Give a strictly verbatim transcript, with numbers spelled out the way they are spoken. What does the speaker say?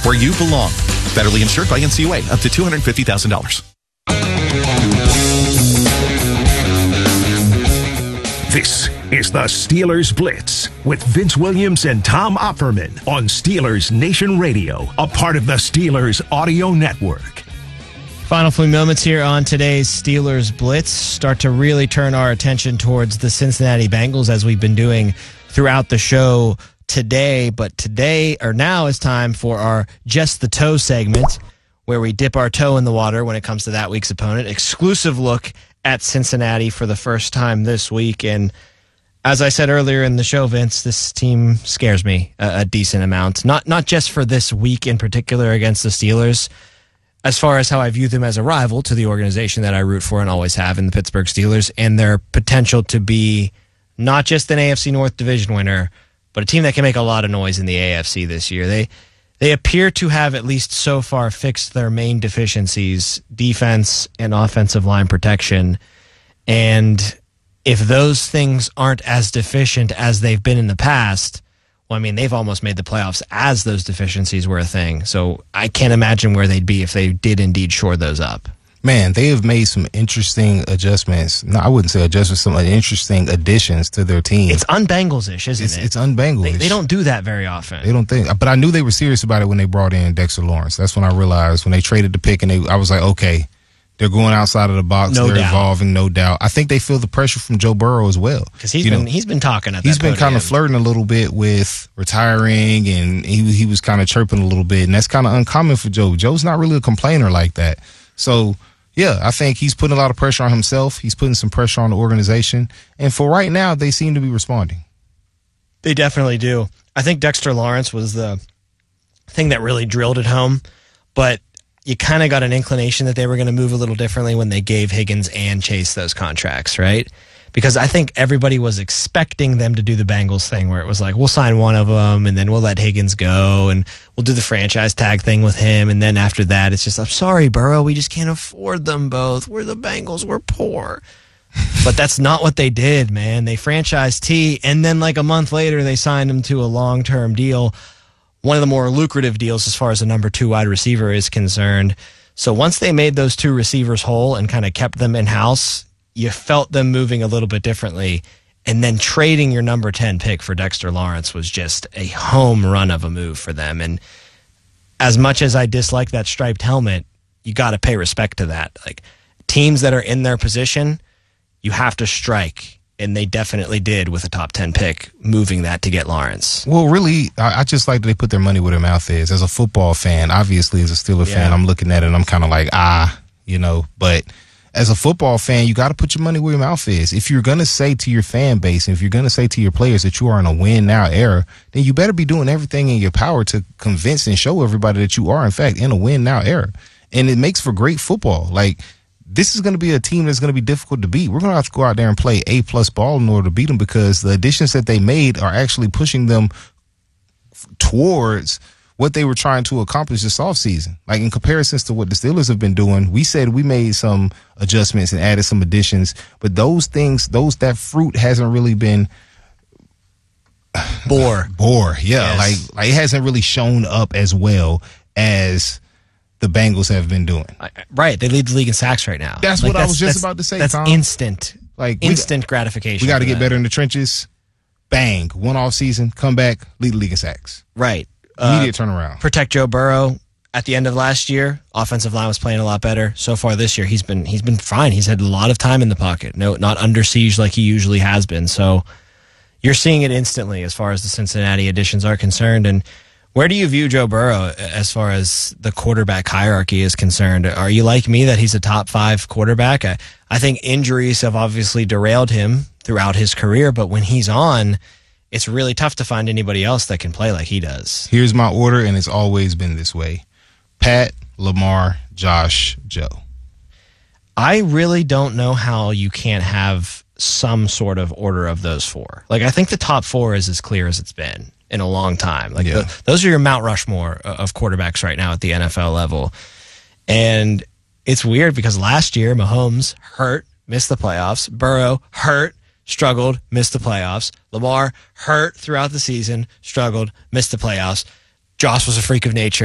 where you belong. Federally insured by N C U A, up to two hundred fifty thousand dollars. This is the Steelers Blitz with Vince Williams and Tom Opperman on Steelers Nation Radio, a part of the Steelers Audio Network. Final few moments here on today's Steelers Blitz. Start to really turn our attention towards the Cincinnati Bengals as we've been doing throughout the show today. But today, or now, is time for our Just the Toe segment, where we dip our toe in the water when it comes to that week's opponent. Exclusive look at Cincinnati for the first time this week. And as I said earlier in the show, Vince, this team scares me a, a decent amount. Not not just for this week in particular against the Steelers, as far as how I view them as a rival to the organization that I root for and always have in the Pittsburgh Steelers, and their potential to be not just an A F C North division winner, but a team that can make a lot of noise in the A F C this year. They They appear to have, at least so far, fixed their main deficiencies, defense and offensive line protection. And if those things aren't as deficient as they've been in the past, well, I mean, they've almost made the playoffs as those deficiencies were a thing. So I can't imagine where they'd be if they did indeed shore those up. Man, they have made some interesting adjustments. No, I wouldn't say adjustments, some interesting additions to their team. It's un-Bengals-ish, isn't it's, it? It's un-Bengals-ish. They, they don't do that very often. They don't think. But I knew they were serious about it when they brought in Dexter Lawrence. That's when I realized, when they traded the pick, and they, I was like, okay, they're going outside of the box. No they're doubt. evolving, no doubt. I think they feel the pressure from Joe Burrow as well. Because he's you been know, he's been talking at He's that been podium. kind of flirting a little bit with retiring, and he, he was kind of chirping a little bit, and that's kind of uncommon for Joe. Joe's not really a complainer like that. So, yeah, I think he's putting a lot of pressure on himself. He's putting some pressure on the organization. And for right now, they seem to be responding. They definitely do. I think Dexter Lawrence was the thing that really drilled it home. But you kind of got an inclination that they were going to move a little differently when they gave Higgins and Chase those contracts, right? Because I think everybody was expecting them to do the Bengals thing where it was like, we'll sign one of them and then we'll let Higgins go and we'll do the franchise tag thing with him. And then after that, it's just, I'm sorry, Burrow, we just can't afford them both. We're the Bengals. We're poor. But that's not what they did, man. They franchised T, and then like a month later, they signed him to a long-term deal, one of the more lucrative deals as far as a number two wide receiver is concerned. So once they made those two receivers whole and kind of kept them in-house, you felt them moving a little bit differently, and then trading your number ten pick for Dexter Lawrence was just a home run of a move for them. And as much as I dislike that striped helmet, you got to pay respect to that. Like, teams that are in their position, you have to strike, and they definitely did with a top ten pick, moving that to get Lawrence. Well, really, I, I just like that they put their money where their mouth is. As a football fan, obviously as a Steelers Yeah. fan, I'm looking at it and I'm kind of like, ah, you know, but as a football fan, you got to put your money where your mouth is. If you're going to say to your fan base, and if you're going to say to your players that you are in a win-now era, then you better be doing everything in your power to convince and show everybody that you are, in fact, in a win-now era. And it makes for great football. Like, this is going to be a team that's going to be difficult to beat. We're going to have to go out there and play A-plus ball in order to beat them, because the additions that they made are actually pushing them towards what they were trying to accomplish this offseason. Like, in comparison to what the Steelers have been doing, we said we made some adjustments and added some additions, but those things, those that fruit hasn't really been Bore. bore. Yeah, Yes. like like it hasn't really shown up as well as the Bengals have been doing. I- Right, they lead the league in sacks right now. That's Like, what I was just that's- about to say, That's Tom. instant, Like, we- instant gratification. We got to for get them. better in the trenches. Bang, one off season, come back, lead the league in sacks. Right. Immediate Uh, turnaround. protect Joe Burrow. At the end of last year, offensive line was playing a lot better. So far this year, he's been he's been fine. He's had a lot of time in the pocket. No, not under siege like he usually has been. So you're seeing it instantly as far as the Cincinnati additions are concerned. And where do you view Joe Burrow as far as the quarterback hierarchy is concerned? Are you like me that he's a top five quarterback? I, I think injuries have obviously derailed him throughout his career, but when he's on, it's really tough to find anybody else that can play like he does. Here's my order, and it's always been this way: Pat, Lamar, Josh, Joe. I really don't know how you can't have some sort of order of those four. Like, I think the top four is as clear as it's been in a long time. Like, Yeah. the, those are your Mount Rushmore of quarterbacks right now at the N F L level. And it's weird because last year, Mahomes hurt, missed the playoffs. Burrow hurt, struggled, missed the playoffs. Lamar hurt throughout the season, struggled, missed the playoffs. Josh was a freak of nature.